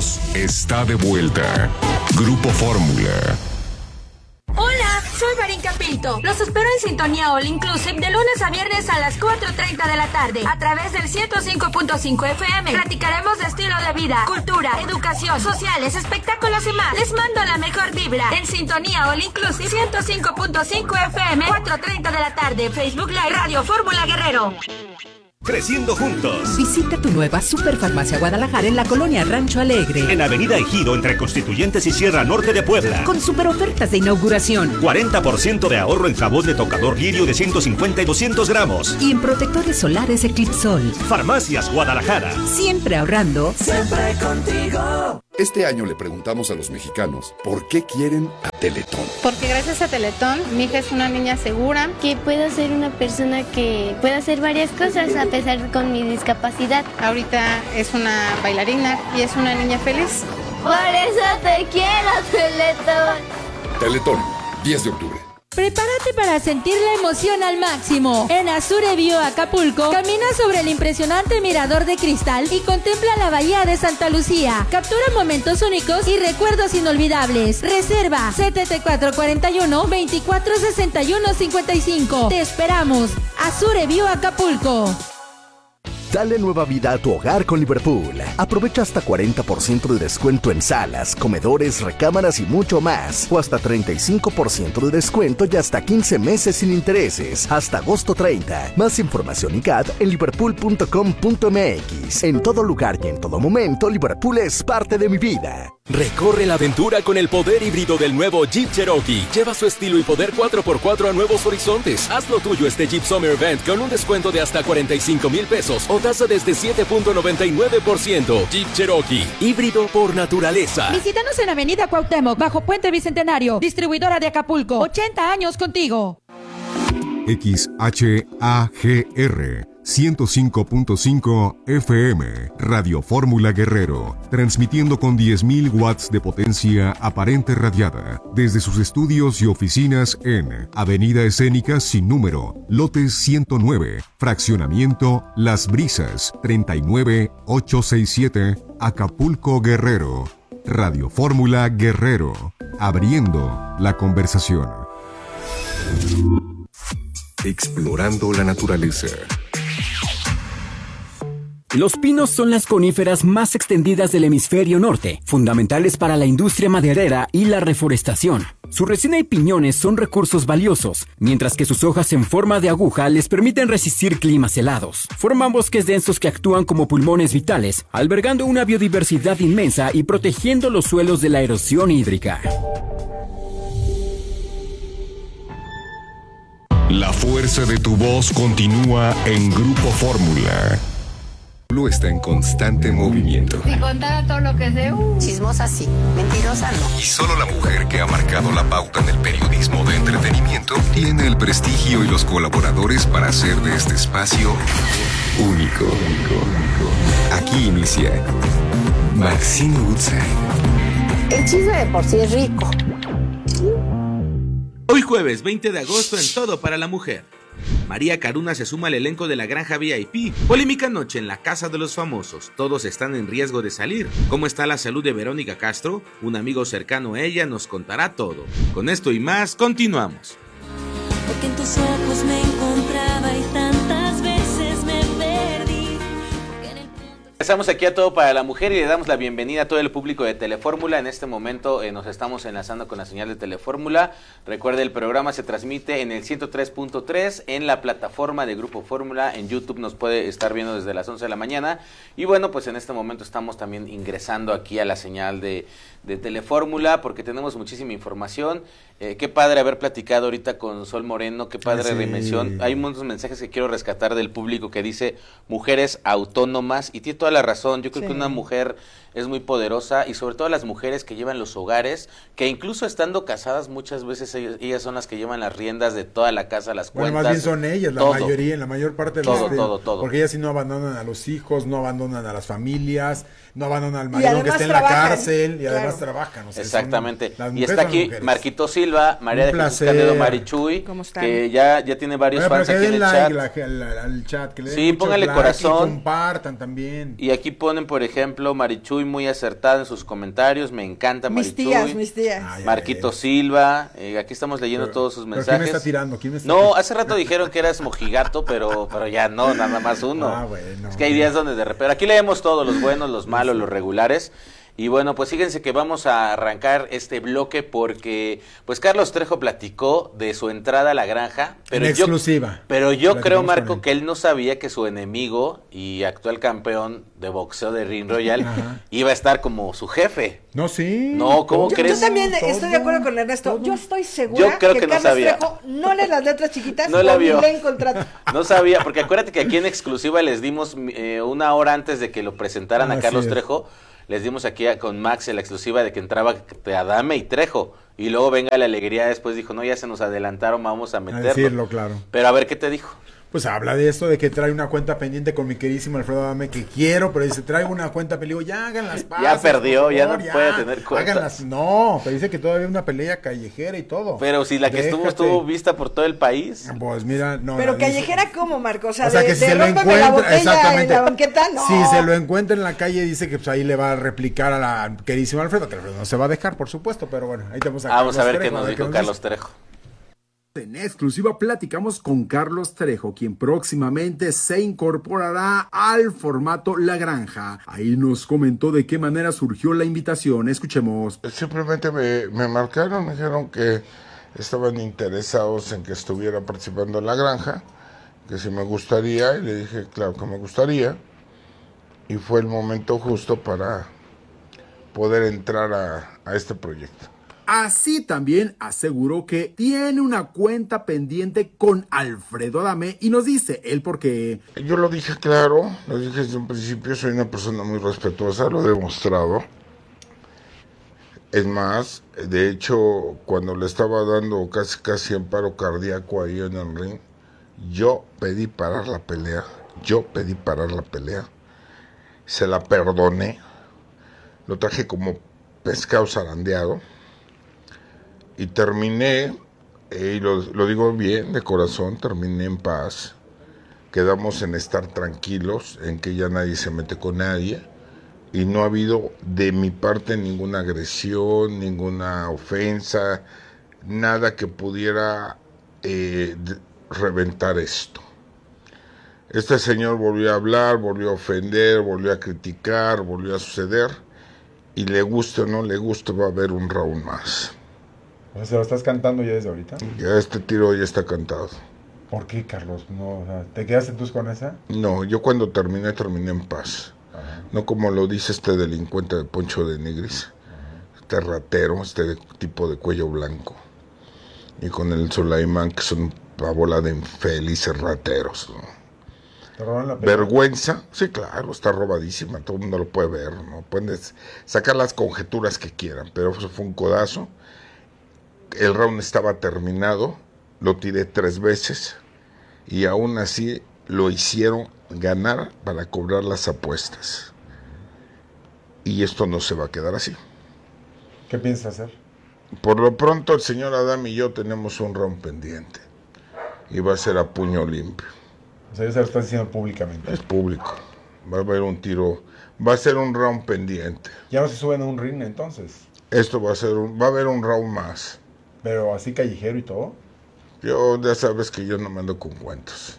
Unidos está de vuelta. Grupo Fórmula. Hola, soy Marinka Pinto. Los espero en Sintonía All Inclusive de lunes a viernes a las 4:30 de la tarde a través del 105.5 FM. Platicaremos de estilo de vida, cultura, educación, sociales, espectáculos y más. Les mando la mejor vibra en Sintonía All Inclusive 105.5 FM, 4:30 de la tarde. Facebook Live Radio Fórmula Guerrero. Creciendo juntos. Visita tu nueva Superfarmacia Guadalajara en la colonia Rancho Alegre. En Avenida Ejido, entre Constituyentes y Sierra Norte de Puebla. Con super ofertas de inauguración. 40% de ahorro en jabón de tocador Lirio de 150 y 200 gramos. Y en protectores solares Eclipsol. Farmacias Guadalajara. Siempre ahorrando. Siempre contigo. Este año le preguntamos a los mexicanos por qué quieren a Teletón. Porque gracias a Teletón, mi hija es una niña segura. Que puedo ser una persona que puede hacer varias cosas a pesar con mi discapacidad. Ahorita es una bailarina y es una niña feliz. Por eso te quiero, Teletón. Teletón, 10 de octubre. Prepárate para sentir la emoción al máximo. En Azure Bio Acapulco, camina sobre el impresionante mirador de cristal y contempla la bahía de Santa Lucía. Captura momentos únicos y recuerdos inolvidables. Reserva 7441-246155. Te esperamos. Azure Bio Acapulco. Dale nueva vida a tu hogar con Liverpool. Aprovecha hasta 40% de descuento en salas, comedores, recámaras y mucho más. O hasta 35% de descuento y hasta 15 meses sin intereses. Hasta agosto 30. Más información y CAT en liverpool.com.mx. En todo lugar y en todo momento, Liverpool es parte de mi vida. Recorre la aventura con el poder híbrido del nuevo Jeep Cherokee. Lleva su estilo y poder 4x4 a nuevos horizontes. Haz lo tuyo este Jeep Summer Event con un descuento de hasta 45,000 pesos o tasa desde 7.99%. Jeep Cherokee, híbrido por naturaleza. Visítanos en Avenida Cuauhtémoc, bajo Puente Bicentenario. Distribuidora de Acapulco. 80 años contigo. XHAGR 105.5 FM, Radio Fórmula Guerrero, transmitiendo con 10.000 watts de potencia aparente radiada, desde sus estudios y oficinas en Avenida Escénica sin número, lote 109, fraccionamiento Las Brisas, 39867, Acapulco, Guerrero. Radio Fórmula Guerrero, abriendo la conversación. Explorando la naturaleza. Los pinos son las coníferas más extendidas del hemisferio norte, fundamentales para la industria maderera y la reforestación. Su resina y piñones son recursos valiosos, mientras que sus hojas en forma de aguja les permiten resistir climas helados. Forman bosques densos que actúan como pulmones vitales, albergando una biodiversidad inmensa y protegiendo los suelos de la erosión hídrica. La fuerza de tu voz continúa en Grupo Fórmula. Lo está en constante movimiento. Si contara todo lo que sé, chismosa sí, mentirosa no. Y solo la mujer que ha marcado la pauta en el periodismo de entretenimiento tiene el prestigio y los colaboradores para hacer de este espacio único. Aquí inicia Maxine Woodside. El chisme de por sí es rico. Hoy jueves 20 de agosto en Todo para la Mujer. María Caruna se suma al elenco de la Granja VIP. Polémica noche en la Casa de los Famosos. Todos están en riesgo de salir. ¿Cómo está la salud de Verónica Castro? Un amigo cercano a ella nos contará todo. Con esto y más, continuamos. Porque en tus ojos me encontraba y tantas veces me perdí. Estamos aquí a Todo para la Mujer y le damos la bienvenida a todo el público de Telefórmula. En este momento nos estamos enlazando con la señal de Telefórmula. Recuerde, el programa se transmite en el 103.3 en la plataforma de Grupo Fórmula. En YouTube nos puede estar viendo desde las 11 de la mañana. Y bueno, pues en este momento estamos también ingresando aquí a la señal de Telefórmula porque tenemos muchísima información. Qué padre haber platicado ahorita con Sol Moreno, qué padre dimensión. Hay muchos mensajes que quiero rescatar del público que dice mujeres autónomas, y tiene toda la razón. Yo creo que una mujer es muy poderosa, y sobre todo las mujeres que llevan los hogares, que incluso estando casadas muchas veces ellas son las que llevan las riendas de toda la casa, las cuentas. Bueno, más bien son ellas, la mayoría, en la mayor parte de los todo. Porque ellas sí no abandonan a los hijos, no abandonan a las familias, no abandonan al marido que esté en la cárcel, y además trabajan. O sea, exactamente. Y está aquí Marquito Silva, María de Jesús Canedo Marichuy, que ya tiene varios fans aquí en el chat. Al chat, que le sí, póngale like corazón. Y compartan también. Y aquí ponen, por ejemplo, Marichuy muy acertada en sus comentarios, me encanta Marichuy. Mis tías. Marquito Silva, aquí estamos leyendo todos sus mensajes. ¿Quién me está tirando? Hace rato dijeron que eras mojigato, pero ya no, nada más uno. Bueno. Es que hay días donde de repente, aquí leemos todos, los buenos, los malos, los regulares. Y bueno, pues fíjense que vamos a arrancar este bloque porque pues Carlos Trejo platicó de su entrada a la granja, pero en exclusiva. Pero yo creo, Marco, que él no sabía que su enemigo y actual campeón de boxeo de Ring Royal iba a estar como su jefe. No, sí. No, ¿cómo crees? Yo también estoy de acuerdo con Ernesto. Yo estoy segura que Carlos no sabía. Trejo no lee las letras chiquitas, no la vio. Lee el contrato. No sabía, porque acuérdate que aquí en exclusiva les dimos una hora antes de que lo presentaran a Carlos Trejo. Les dimos aquí con Max en la exclusiva de que entraba Adame y Trejo. Y luego venga la alegría, después dijo, no, ya se nos adelantaron, vamos a meterlo. A decirlo, claro. Pero a ver, ¿qué te dijo? Pues habla de esto, de que trae una cuenta pendiente con mi queridísimo Alfredo Adame, que quiero, pero dice, traigo una cuenta pendiente. Digo, ya hagan las paces. Ya perdió, favor, ya no puede tener cuentas. Háganlas. No, pero dice que todavía hay una pelea callejera y todo. Pero si la que estuvo vista por todo el país. Pues mira, no. Pero callejera, ¿cómo, Marco? O sea que si se lo encuentra, la botella exactamente. En la banqueta, no. Si se lo encuentra en la calle, dice que pues ahí le va a replicar a la queridísima Alfredo, que Alfredo no se va a dejar, por supuesto, pero bueno, ahí tenemos a Vamos a ver qué nos dijo Carlos Trejo. En exclusiva platicamos con Carlos Trejo, quien próximamente se incorporará al formato La Granja. Ahí nos comentó de qué manera surgió la invitación. Escuchemos. Simplemente me marcaron, me dijeron que estaban interesados en que estuviera participando en La Granja, que si me gustaría, y le dije, claro que me gustaría, y fue el momento justo para poder entrar a este proyecto. Así también aseguró que tiene una cuenta pendiente con Alfredo Adame y nos dice el por qué. Yo lo dije claro, lo dije desde un principio, soy una persona muy respetuosa, lo he demostrado. Es más, de hecho, cuando le estaba dando casi en paro cardíaco ahí en el ring, yo pedí parar la pelea, se la perdoné, lo traje como pescado zarandeado. Y terminé, y lo digo bien, de corazón, terminé en paz. Quedamos en estar tranquilos, en que ya nadie se mete con nadie. Y no ha habido de mi parte ninguna agresión, ninguna ofensa, nada que pudiera reventar esto. Este señor volvió a hablar, volvió a ofender, volvió a criticar, volvió a suceder. Y le guste o no le guste, va a haber un round más. O sea, ¿se lo estás cantando ya desde ahorita? Ya este tiro ya está cantado. ¿Por qué, Carlos? No, o sea, ¿te quedaste tú con esa? No, yo cuando terminé en paz. Ajá. No como lo dice este delincuente de Poncho de Nigris. Este ratero, este tipo de cuello blanco. Y con el Sulaimán, que son una bola de infelices rateros, ¿no? ¿Te roban la pelea? Vergüenza, sí, claro, está robadísima, todo el mundo lo puede ver, ¿no? Pueden sacar las conjeturas que quieran, pero eso fue un codazo. El round estaba terminado, lo tiré 3 veces y aún así lo hicieron ganar para cobrar las apuestas. Y esto no se va a quedar así. ¿Qué piensas hacer? Por lo pronto el señor Adame y yo tenemos un round pendiente y va a ser a puño limpio. O sea, ya se lo estás diciendo públicamente. Es público, va a haber un tiro, va a ser un round pendiente. ¿Ya no se suben a un ring entonces? Esto va a haber un round más. ¿Pero así callejero y todo? Yo, ya sabes que yo no me ando con cuentos.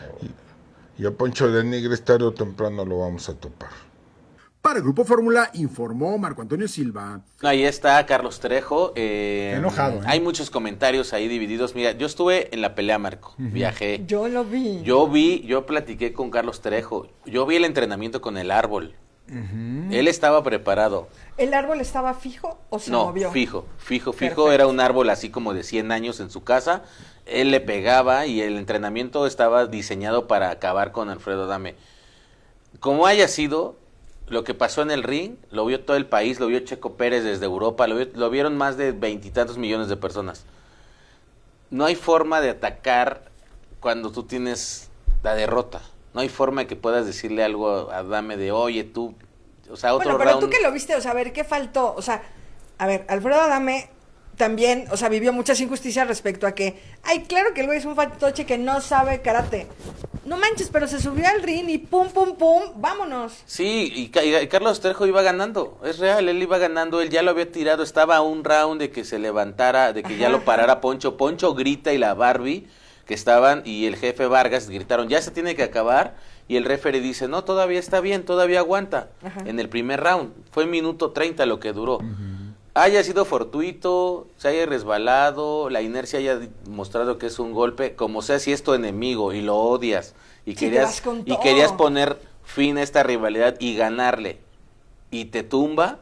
Y a Poncho de Nigris tarde o temprano lo vamos a topar. Para el Grupo Fórmula informó Marco Antonio Silva. Ahí está Carlos Trejo. Enojado. Hay muchos comentarios ahí divididos. Mira, yo estuve en la pelea, Marco. Viajé. Yo lo vi. Yo platiqué con Carlos Trejo. Yo vi el entrenamiento con el árbol. Él estaba preparado. ¿El árbol estaba fijo o se movió? No, fijo. Perfecto. Era un árbol así como de 100 años en su casa. Él le pegaba y el entrenamiento estaba diseñado para acabar con Alfredo Adame. Como haya sido, lo que pasó en el ring, lo vio todo el país, lo vio Checo Pérez desde Europa, lo vieron más de 20 y tantos millones de personas. No hay forma de atacar cuando tú tienes la derrota. No hay forma de que puedas decirle algo a Adame de, oye, tú, o sea, otro round. Pero tú que lo viste, o sea, a ver, ¿qué faltó? O sea, a ver, Alfredo Adame también, o sea, vivió muchas injusticias respecto a que, ay, claro que el güey es un fantoche que no sabe karate. No manches, pero se subió al ring y pum, pum, pum, vámonos. Sí, y Carlos Trejo iba ganando, es real, él iba ganando, él ya lo había tirado, estaba a un round de que se levantara, de que ya lo parara Poncho. Poncho grita y la Barbie que estaban y el jefe Vargas gritaron, ya se tiene que acabar, y el referee dice, no, todavía está bien, todavía aguanta. En el primer round, fue 1:30 lo que duró. Haya sido fortuito, se haya resbalado, la inercia haya mostrado que es un golpe, como sea, si es tu enemigo y lo odias y querías poner fin a esta rivalidad y ganarle y te tumba,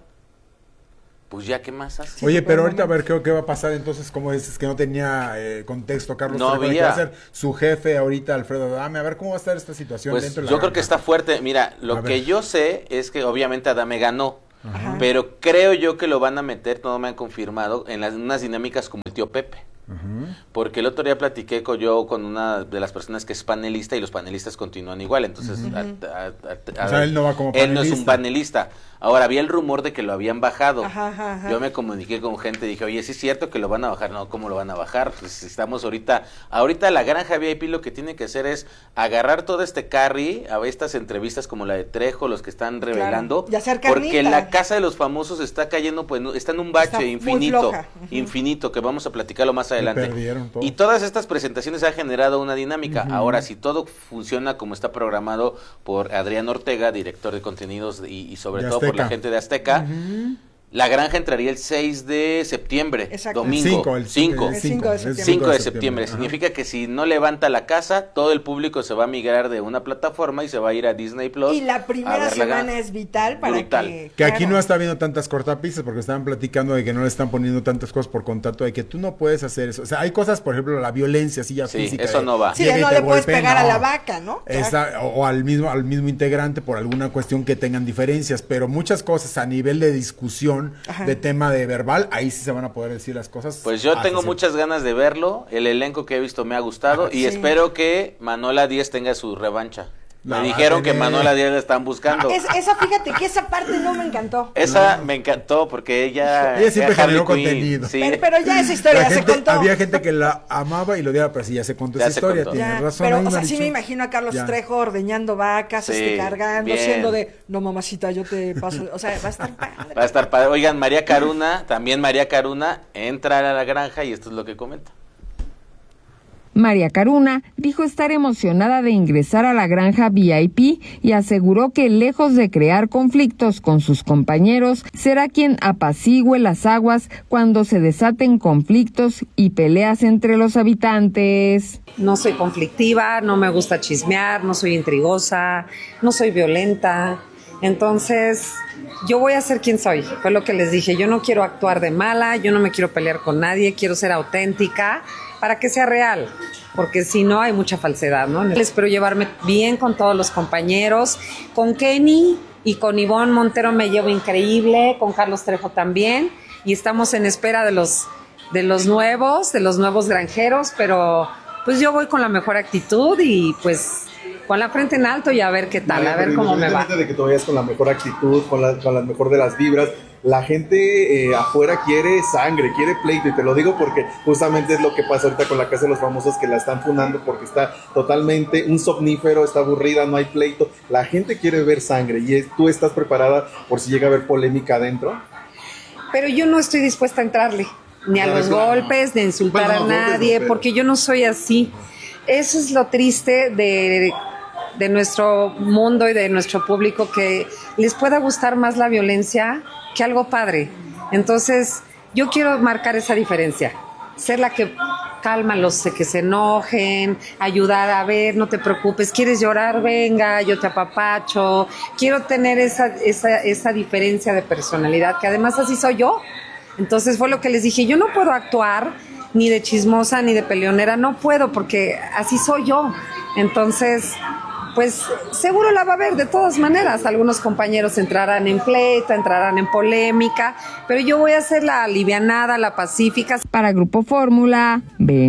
pues ya, ¿qué más haces? Oye, pero ahorita a ver qué va a pasar entonces, como dices que no tenía contexto Carlos Trejo, que va a ser su jefe ahorita, Alfredo Adame, a ver cómo va a estar esta situación pues dentro de la yo creo que está fuerte, mira, lo que yo sé es que obviamente Adame ganó, pero creo yo que lo van a meter, no me han confirmado, en unas dinámicas como el tío Pepe. Porque el otro día platiqué con una de las personas que es panelista y los panelistas continúan igual, entonces o sea, él no va como panelista. Él no es un panelista. Ahora, había el rumor de que lo habían bajado. Yo me comuniqué con gente, dije, oye, ¿sí es cierto que lo van a bajar? No, ¿cómo lo van a bajar? Pues estamos ahorita la Granja VIP lo que tiene que hacer es agarrar todo este carry, a estas entrevistas como la de Trejo, los que están revelando, y hacer porque la Casa de los Famosos está cayendo, pues está en un bache infinito, que vamos a platicarlo más adelante. Y todas estas presentaciones han generado una dinámica. Ahora, si todo funciona como está programado por Adrián Ortega, director de contenidos y sobre todo por la gente de Azteca, la Granja entraría el 6 de septiembre, domingo. El 5 de septiembre. Significa que si no levanta la casa, todo el público se va a migrar de una plataforma y se va a ir a Disney Plus. Y la primera semana es vital para que aquí no está habiendo tantas cortapisas, porque estaban platicando de que no le están poniendo tantas cosas por contrato, de que tú no puedes hacer eso. O sea, hay cosas, por ejemplo, la violencia física. Eso no va. Sí, no le puedes pegar a la vaca, ¿no? O al mismo integrante por alguna cuestión que tengan diferencias, pero muchas cosas a nivel de discusión, de tema de verbal, ahí sí se van a poder decir las cosas. Pues yo tengo muchas ganas de verlo, el elenco que he visto me ha gustado y espero que Manuela Díaz tenga su revancha. Me dijeron que Manuela Díaz la están buscando. Fíjate que esa parte no me encantó. Esa me encantó porque ella siempre generó contenido. Sí. Pero ya esa historia se contó. Había gente que la amaba y lo odiaba, pero sí ya se contó esa historia. Tienes razón. Pero, o sea, sí me imagino a Carlos Trejo ordeñando vacas, cargando, siendo de, no mamacita, yo te paso. O sea, va a estar padre. Va a estar padre. Oigan, María Caruna entra a la granja y esto es lo que comenta. María Caruna dijo estar emocionada de ingresar a la Granja VIP y aseguró que lejos de crear conflictos con sus compañeros, será quien apacigüe las aguas cuando se desaten conflictos y peleas entre los habitantes. No soy conflictiva, no me gusta chismear, no soy intrigosa, no soy violenta. Entonces, yo voy a ser quien soy, fue lo que les dije. Yo no quiero actuar de mala, yo no me quiero pelear con nadie, quiero ser auténtica para que sea real, porque si no hay mucha falsedad, ¿no? Espero llevarme bien con todos los compañeros, con Kenny y con Ivonne Montero me llevo increíble, con Carlos Trejo también, y estamos en espera de los nuevos granjeros, pero pues yo voy con la mejor actitud y pues con la frente en alto y a ver qué tal, a ver cómo me va. De que tú vayas con la mejor actitud, con la mejor de las vibras, la gente afuera quiere sangre, quiere pleito, y te lo digo porque justamente es lo que pasa ahorita con la Casa de los Famosos, que la están fundando porque está totalmente un somnífero, está aburrida, no hay pleito, la gente quiere ver sangre y tú estás preparada por si llega a haber polémica adentro. Pero yo no estoy dispuesta a entrarle, ni a los golpes, ni a insultar a nadie, porque yo no soy así. Eso es lo triste de nuestro mundo y de nuestro público, que les pueda gustar más la violencia que algo padre. Entonces, yo quiero marcar esa diferencia, ser la que calma a los que se enojen, ayudar a ver, no te preocupes, ¿quieres llorar? Venga, yo te apapacho. Quiero tener esa diferencia de personalidad, que además así soy yo. Entonces fue lo que les dije, yo no puedo actuar ni de chismosa ni de peleonera, no puedo, porque así soy yo. Entonces, pues seguro la va a haber de todas maneras. Algunos compañeros entrarán en pleito, entrarán en polémica, pero yo voy a ser la alivianada, la pacífica. Para Grupo Fórmula,